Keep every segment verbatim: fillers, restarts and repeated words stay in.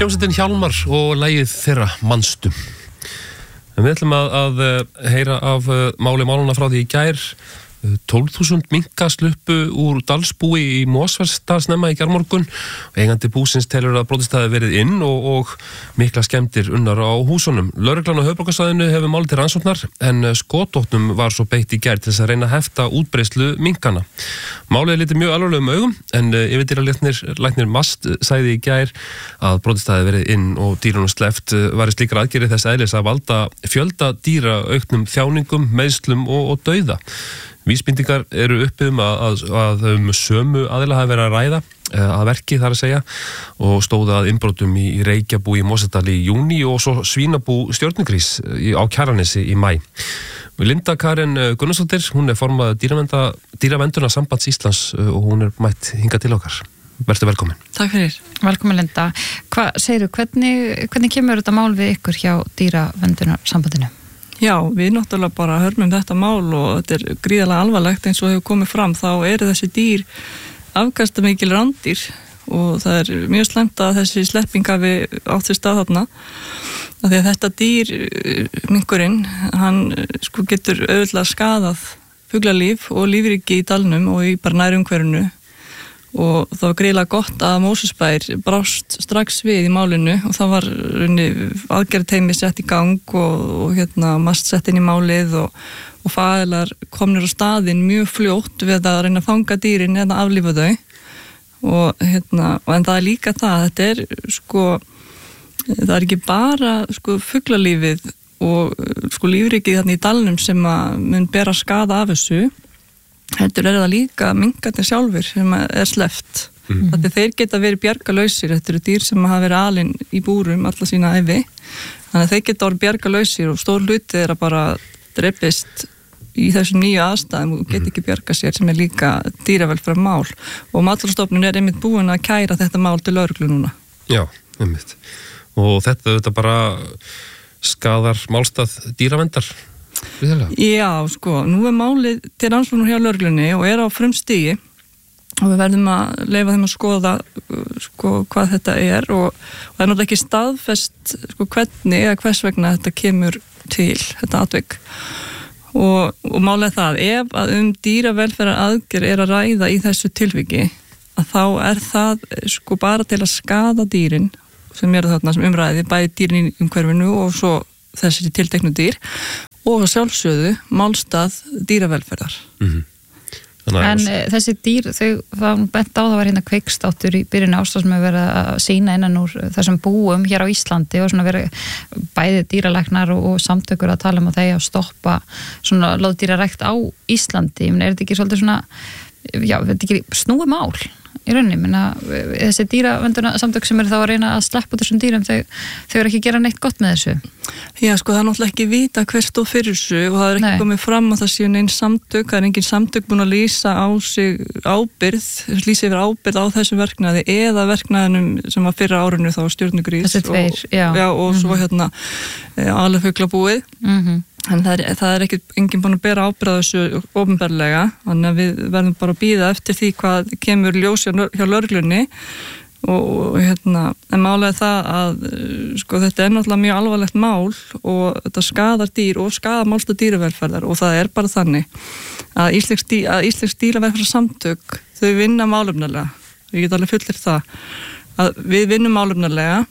Hljómsveitin Hjálmar og lagið þeirra Manstu. En við ætlum að, að heyra af máli máluna frá því í gær. tólf þúsund minka sluppu úr Dalsbúi í Mosfellsdal snemma í gærmorgun. Eigandi búsins telur að brotist hafi verið inn og, og mikla skemmdir unnar á húsunum. Lögreglan á höfuðborgarsvæðinu hefur málið til rannsóknar en skotvopnum var svo beitt í gær til þess að reyna að hefta útbreiðslu minkana. Málið er litið mjög alvarlegum augum en yfirdýralæknir læknir Mast sagði í gær að brotist hafi verið inn og dýrunum sleppt var í slíkar aðgerðir þess eðlis að valda fjölda dýra auknum þjáningum, meiðslum og, og dauða. Vísbendingar eru uppi um að, að um sömu aðila hafi verið að ræða að verki þar að segja og stóða að innbrotum í Reykjabú í Mosfellsdal í júní og svo Svínabú Stjörnugrís á Kjalarnesi í maí. Linda Karen Gunnarsdóttir, hún er formað dýravendurna sambands Íslands og hún er mætt hingað til okkar. Vertu velkomin. Takk fyrir. Velkomin Linda. Hvað segirðu, hvernig, hvernig kemur þetta mál við ykkur hjá dýravendurna sambandinu? Já, við náttúrulega bara hörmum þetta mál og þetta er gríðarlega alvarlegt eins og hefur komið fram, þá eru þessi dýr afkastamikil rándýr og það er mjög slæmt að þessi slepping hafi átt sér stað þarna af því að þetta dýr, minkurinn, hann sko getur auðvitað skadað fuglalíf og lífríki í dalnum og í bara nærumhverfinu og það var greiðlega gott að Mosfellsbær brást strax við í málinu og það var aðgerðateymi sett í gang og, og hérna Mast sett inn í málið og, og fæðilar komnir á staðinn mjög fljótt við að reyna að fanga dýrin eða aflífa þau og hérna, en það er líka það, þetta er sko, það er ekki bara sko fuglalífið og sko lífríkið þarna í dalnum sem að mun bera skaða af þessu. Heldur er það líka minkarnir sjálfur sem er sleppt. Mm. Þetta þeir geta verið bjargalausir. Þetta eru dýr sem hafa verið alin í búrum alla sína ævi. Þannig að þeir geta orðið bjargalausir og stór hluti er að bara drepist í þessum nýju aðstæðum og geta ekki bjarga sér sem er líka dýravelferðar mál. Og Matvælastofnun er einmitt búin að kæra þetta mál til lögreglu núna. Já, einmitt. Og þetta, þetta bara skaðar málstað dýravendar. Já, sko, nú er málið til rannsóknar hjá lögreglunni og er á frumstigi og við verðum að leyfa þeim að skoða sko, hvað þetta er og, og það er náttúrulega ekki staðfest sko, hvernig eða hvers vegna þetta kemur til, þetta atvik og, og málið er það, ef að um dýravelferðar aðgerð er að ræða í þessu tilviki að þá er það sko bara til að skaða dýrin sem eru þarna sem umræði, bæði dýrin í umhverfinu og svo þessi tilteknu dýr og sjálfsögðu málstað dýravelferðar. Mm-hmm. En e, þessi dýr, þau, það bent á það var hérna kveikstáttur í byrjun ástæð sem hefur verið að sýna innan úr þessum búum hér á Íslandi og svona verið bæði dýralæknar og, og samtökur að tala um að þeir að stoppa svona loðdýrarækt á Íslandi. Men er þetta ekki svolítið svona, já, þetta er ekki snúið mál í rauninni, menna þessi dýravendurna samtök sem eru þá að reyna að sleppa þessum dýrum, þau, þau eru ekki að gera neitt gott með þessu. Já, sko, það er náttúrulega ekki vita hver stóð fyrir þessu og það er ekki Nei. komið fram að það séu neinn samtök, það er engin samtök búin að lýsa á sig ábyrgð, lýsa yfir ábyrgð á þessum verknaði eða verknaðinum sem var fyrra árinu þá Stjörnugrís þessi tveir, og, já. Já, og mm-hmm. svo hérna alveg fuglabúið. Mm-hmm. En það er, það er ekki enginn búin að bera ábyrgð á þessu opinberlega, þannig að við verðum bara að bíða eftir því hvað kemur ljós hjá lögreglunni og, og hérna, en málega það að sko þetta er náttúrulega mjög alvarlegt mál og þetta skadar dýr og skadar málstað dýravelferðar og það er bara þannig að Íslensk, dý, að Íslensk dýravelferðar samtök þau vinna málefnalega, ég get alveg fullir það að við vinnum málefnalega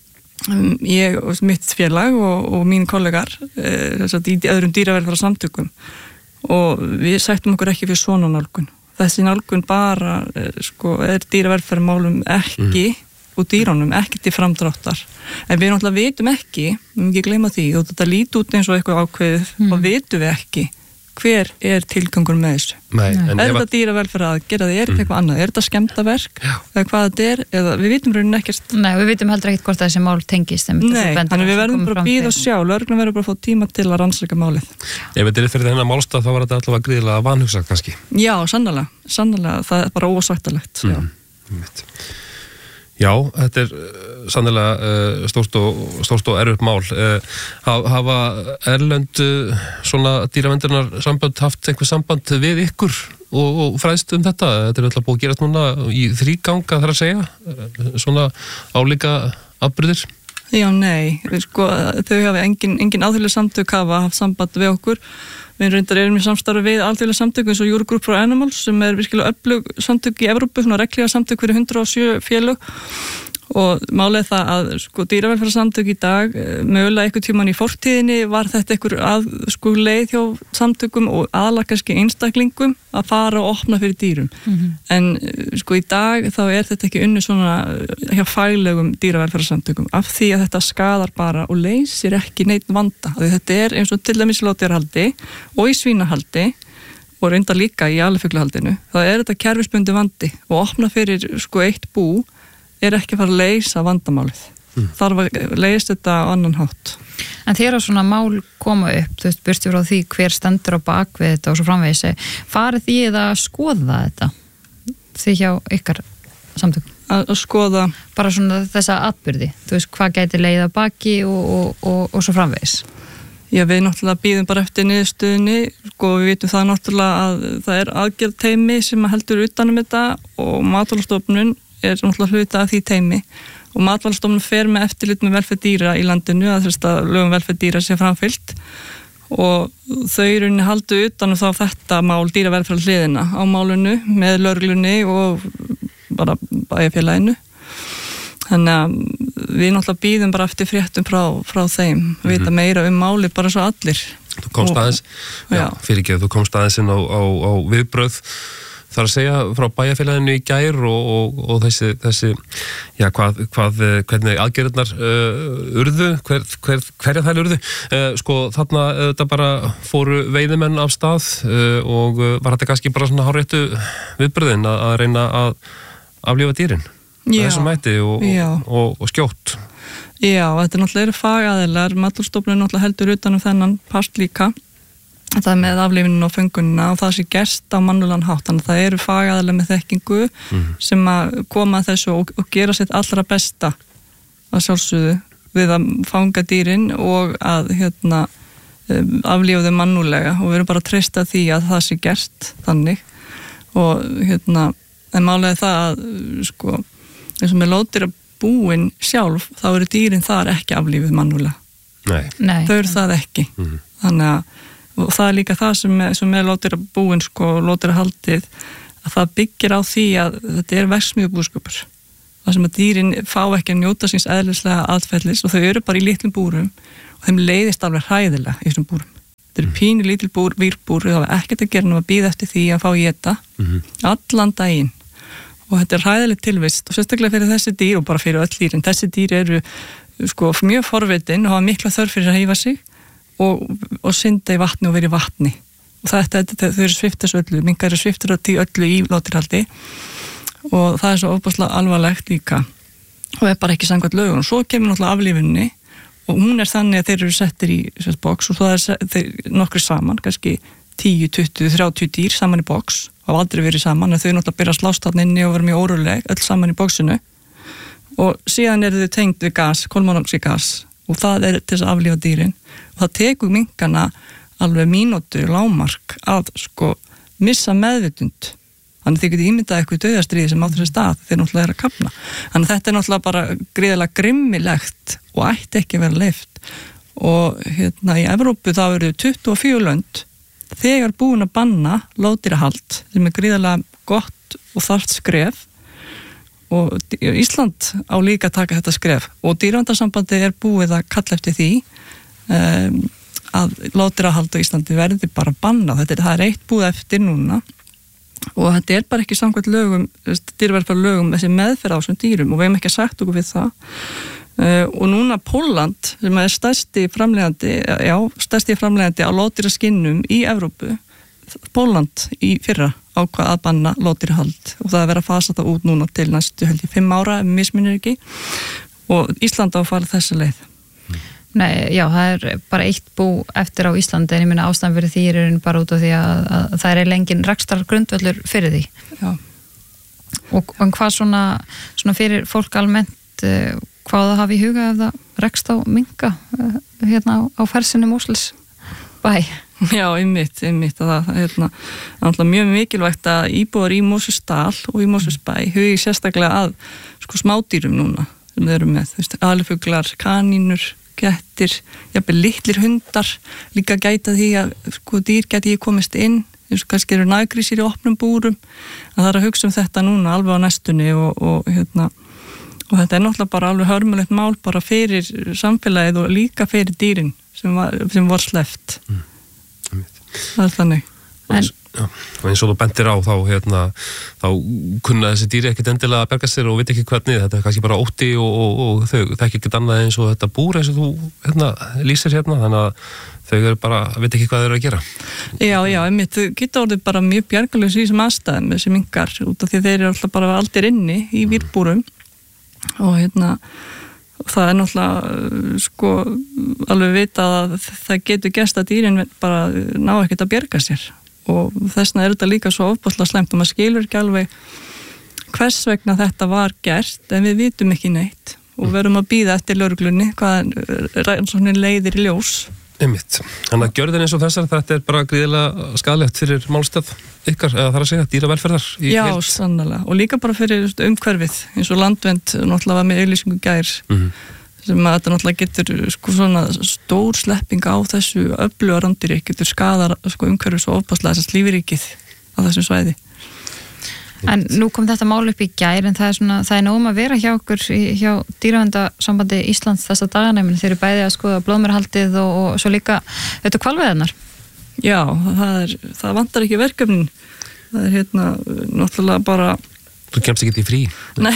ég og mitt félag og, og mín kollegar e, í öðrum dýravelferðar samtökum og við sættum okkur ekki fyrir svona nálgun. Þessi nálgun bara e, sko, er dýravelferðarmálum ekki mm. og dýrunum ekki til framdráttar. En við náttúrulega vitum ekki, við mögum ekki gleyma því og þetta líti út eins og eitthvað ákveðið mm. og vitum við ekki hver er tilgangur með þessu. Nei, er þetta dýravelferð að gera það, er þetta mm. eitthvað annað, er þetta skemmtaverk eða hvað þetta er, eða við vitum raunin ekkert. Nei, við vitum heldur ekkert hvort þessi mál tengist. Nei, þannig við verðum bara að bíða og sjá, lögreglan verður bara að fá tíma til að rannsaka málið. Ef þetta er fyrir þennan málstað þá var þetta allavega gríðilega vanhugsað kannski. Já, sannlega, sannlega, það er bara ósættalegt. Mm. Já, þetta er sannlega uh, stórt og, stórt og erfitt mál. Uh, hafa erlend uh, svona dýravendurnar samband haft einhver samband við ykkur og, og fræðst um þetta? Þetta er alltaf búið að gerast núna í þríganga þar að segja, uh, svona álíka atburðir? Já, nei, sko, þau hafa engin, engin alþjóðleg samtök hafa haft samband við okkur. Við reyndar erum í samstarfi við alþjóðleg samtök eins og Eurogroup for Animals sem er virkilega öflug samtök í Evrópu, svona reglulega samtök fyrir hundrað og sjö félög og málið það að sko dýravelferðarsamtök í dag mögulega einhvern tímann í fortíðinni var þetta einhver að sko leið hjá samtökum og aðalega kannski einstaklingum að fara og opna fyrir dýrum mm-hmm. en sko í dag þá er þetta ekki unni svona hjá faglegum dýravelferðarsamtökum af því að þetta skadar bara og leysir ekki neitt vanda því þetta er eins og til dæmis ládýrahaldi og í svínahaldi og reyndar líka í alifugluhaldinu þá er þetta kerfisbundi vandi og opna fyrir sko eitt bú er ekki að fara að leysa vandamálið. Mm. Þarf að leysa þetta á annan hátt. En þegar svona mál koma upp, þú veist, burstu frá því hver stendur á bakvið þetta og svo framvegis, farið því að skoða þetta? Því hjá ykkar samtökum? Að, að skoða? Bara svona þessa atburði, þú veist, hvað gæti leið að baki og, og, og, og svo framvegis? Já, við náttúrulega býðum bara eftir niðurstöðunni, sko við vitum það náttúrulega að það er aðgerð teymi sem heldur utanum þetta og Matvælastofnun er náttúrulega hluta af því teymi og Matvælastofnun fer með eftirlit með velferð dýra í landinu að þess að lögum velferð dýra sé framfylgt og þau í rauninni haldu utan um þá þetta mál dýravelferð hliðina á málinu með lögreglunni og bara bæjarfélaginu þannig að við náttúrulega býðum bara eftir fréttum frá, frá þeim mm-hmm. vita meira um máli bara svo allir Þú komst og, aðeins, já, já. fyrir ekki að þú komst aðeins inn á, á, á viðbröð þar að segja frá bæjarfélaginu í gær og, og, og þessi, þessi já, hvað, hvað, hvernig aðgerðirnar uh, urðu, hver, hver, hverja þær urðu. Uh, sko, þarna uh, þetta bara fóru veiðimenn af stað uh, og uh, var þetta kannski bara svona hárréttu viðbröðin að, að reyna að aflífa dýrin með þessum mæti og, og, og, og skjótt. Já, þetta er náttúrulega fagaðilar, Matvælastofnun náttúrulega heldur utanum þennan part líka. Það með aflífinin og föngunina og það sé gerst á mannulegan hátt þannig að það eru fagaðilega með þekkingu mm. sem að koma að þessu og, og gera sitt allra besta að sjálfsögðu við að fanga dýrin og að hérna, aflífa þau mannulega og við erum bara að treysta því að það sé gert þannig og hérna, en málega það að sko, eins og með lóðdýrabúin sjálf þá eru dýrin þar ekki aflífið mannulega Nei. Nei. Þau eru það ekki mm. þannig að og það er líka það sem er, sem er lóðdýrabúin sko, lóðdýrahaldið að það byggir á því að þetta er verksmiðjubúskapur það sem að dýrin fá ekki að njóta síns eðlislega aðferðlis og þau eru bara í litlum búrum og þeim leiðist alveg hræðilega í þessum búrum þetta eru pínu lítil búr, vírbúr það var ekkert að gera nú að bíða eftir því að fá í þetta mm-hmm. allan daginn og þetta er hræðileg tilvist og sérstaklega fyrir þessi dýr og bara fyrir öll dýrin þessi dýr eru sko, mjög forvitin og hafa mikla þörf fyrir að hífa sig og, og synda í vatni og vera í vatni og þetta, þetta þau eru sviftas öllu minkar eru sviftur á tí öllu í lóðdýrahaldi og það er svo ofboðslega alvarlegt líka og er bara ekki samkvæmt lögum og svo kemur náttúrulega aflífuninni og hún er þannig að þeir eru settir í sett box og það er þeir, nokkri saman kannski tíu, tuttugu, þrjátíu dýr saman í box og hafa aldrei verið saman en þau náttúrulega byrja að slást þarna inni og vera mjög óróleg öll saman í boxinu og síðan eru þau tengd við gas, kolmónoxígas og það er til þess að aflífa dýrin og það tekur minkana alveg mínútu lágmark að sko missa meðvitund þannig að þið getur ímyndað eitthvað dauðastríði sem á þessi stað þeir náttúrulega er að kafna þannig að þetta er náttúrulega bara gríðarlega grimmilegt og ætti ekki að vera leyft og hérna í Evrópu þá eru tuttugu og fjögur lönd þegar búin að banna lóðdýrahald sem er gríðarlega gott og þarft skref og Ísland á líka að taka þetta skref og dýraverndarsambandi er búið að kalla eftir því um, að lóðdýrahald á Íslandi verði bara banna þetta er, það er eitt búið eftir núna og þetta er bara ekki samkvæmt lögum dýravelferð lögum þessi meðferð á þessum dýrum og við hefum ekki sagt okkur við það uh, og núna Pólland sem er stærsti framleiðandi já, stærsti framleiðandi á lóðdýraskinnum í Evrópu Pólland í fyrra ákvað að banna lóðdýrahald og það er verið að fasa það út núna til næstu held ég fimm ára ef mismunir ekki og Ísland á að fara þessa leið Nei, já, það er bara eitt bú eftir á Íslandi en ég minna ástæðan fyrir því er bara út af því að, að það er lengin rekstrar grundvöllur fyrir því Já Og en hvað svona, svona fyrir fólk almennt hvað það hafi í huga ef það rekst á minka hérna á, á fersinu Mosels bæ Já, einmitt, einmitt að það hérna, er mjög mikilvægt að íbúar í Mosfellsdal og í Mosfellsbæ hugi sérstaklega að sko smádýrum núna sem þeir eru með, þú veist, alifuglar, kanínur, kettir, jafnvel litlir hundar, líka gæta því að sko dýr geti ekki komist inn, eins og kannski eru naggrísir í opnum búrum, að það er að hugsa um þetta núna alveg á næstunni og, og hérna, og þetta er náttúrulega bara alveg hörmulegt mál bara fyrir samfélagið og líka fyrir dýrin sem var, sem var sleppt. Mm. Það er þannig. En, já, og eins og þú bentir á þá, hérna, þá kunna þessi dýri ekkert endilega að berga sér og veit ekki hvernig, þetta er kannski bara ótti og, og, og þau þekki ekkert annað eins og þetta búr eins og þú hérna, lýsir hérna, þannig að þau eru bara, veit ekki hvað þau eru að gera. Já, já, einmitt, þau geta orðið bara mjög bjargalega í þessum aðstæðum, þessi minkar, út af því þeir eru alltaf bara aldir inni í vírbúrum og hérna, það er náttúrulega sko alveg vitað að það getur gerst að dýrin bara ná ekkert að bjarga sér og þessna er þetta líka svo ofboðslega slæmt og maður skilur ekki alveg hvers vegna þetta var gert en við vitum ekki neitt og verðum að bíða eftir lögreglunni hvað rannsóknin leiðir í ljós. Einmitt. Þannig að gjörðin eins og þessar, þetta er bara gríðilega skaðlegt fyrir málstað ykkar, eða þar að segja, dýravelferðar í Já, heild. sannlega. Og líka bara fyrir umhverfið, eins og Landvernd náttúrulega var með auglýsingu gær, mm-hmm. sem að þetta náttúrulega getur sko svona stór slepping á þessu öfluga rándýri, getur skaðar sko umhverfið svo ofbáslega þessast lífríkið á þessu svæði. En nú kom þetta mál upp í gær en það er svona, það er nógum að vera hjá okkur í, hjá dýraverndarsambandi Íslands þessa dagana, þeir eru bæði að skoða blóðmerahaldið og, og svo líka þetta hvalveiðarnar. Já, það er, það vantar ekki verkefnin. Það er hérna náttúrulega bara Þú kemst ekki í frí? Nei,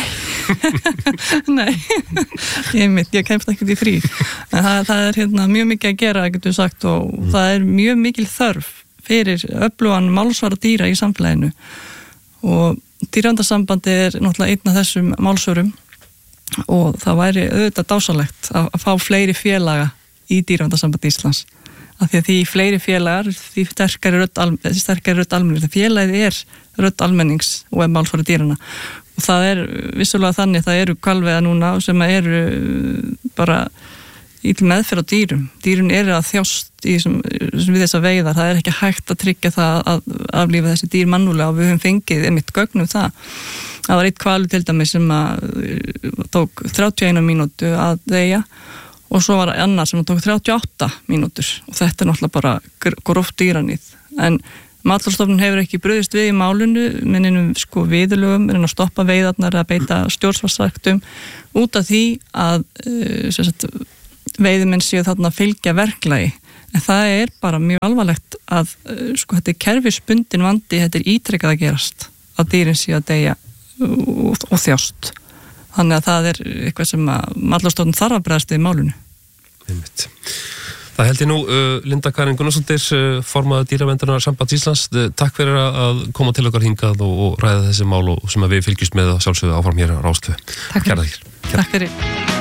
nei, ég mitt, ég kemst ekki í frí. En það, það er hérna mjög mikið að gera, getur sagt, og mm. það er mjög mikil þörf fyrir öflugan málsvara dýra í samfélaginu. Og dýraverndarsambandi er náttúrulega einn af þessum málsvörum og það væri auðvitað dásalegt að, að fá fleiri félaga í dýraverndarsambandi Íslands. Af því að því fleiri félagar, því sterkari rödd almennings, sterkari rödd almennings, það félagið er rödd almennings og er málsvara dýrana. Og það er vissulega þannig, það eru hvalveiðar núna sem eru bara íll meðferð á dýrum. Dýrun eru að þjást í sem, sem við þessa veiðar. Það er ekki hægt að tryggja það að aflífa þessi dýr mannúlega og við höfum fengið einmitt gögnum það. Það var eitt hvalur til dæmis sem að tók þrjátíu og eina mínútu að deyja og svo var annar sem tók þrjátíu og átta mínútur og þetta er náttúrulega bara gróft dýranýð. En Matvælastofnun hefur ekki brugðist við í málinu með einum sko viðurlögum, en að stoppa veiðarnar að beita stjórnsvarsaktum út af því að sem sagt, veiðimenn séu þarna að fylgja verklagi. En það er bara mjög alvarlegt að sko þetta er kerfisbundin vandi, þetta er ítrekkað að gerast að dýrin séu að deyja og, og þjást. Þannig að það er eitthvað sem að Matvælastofnun þarf að bregðast við í málinu. Einmitt. Það held ég nú, uh, Linda Karin Gunnarsdóttir, uh, formaður Dýraverndarsambands Íslands, uh, takk fyrir að koma til okkar hingað og, og ræða þessi mál og sem að við fylgjumst með að sjálfsögðu áfram hér á Rás tvö. Takk fyrir. Takk fyrir.